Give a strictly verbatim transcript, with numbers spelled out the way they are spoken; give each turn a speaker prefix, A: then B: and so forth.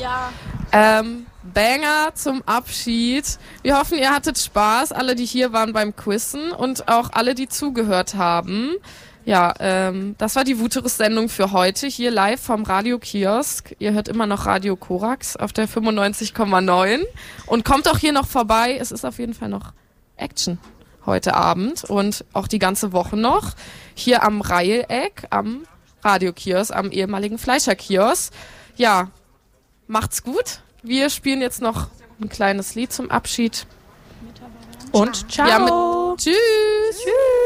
A: Ja.
B: Ähm, Banger zum Abschied. Wir hoffen, ihr hattet Spaß, alle, die hier waren beim Quizzen und auch alle, die zugehört haben. Ja, ähm, das war die Wuterus-Sendung für heute, hier live vom Radio Kiosk. Ihr hört immer noch Radio Korax auf der fünfundneunzig Komma neun und kommt auch hier noch vorbei. Es ist auf jeden Fall noch Action heute Abend und auch die ganze Woche noch. Hier am Reiheck, am Radio Kiosk, am ehemaligen Fleischer-Kiosk. Ja, macht's gut. Wir spielen jetzt noch ein kleines Lied zum Abschied.
C: Und ciao.
B: Ja, mit, tschüss. Tschüss.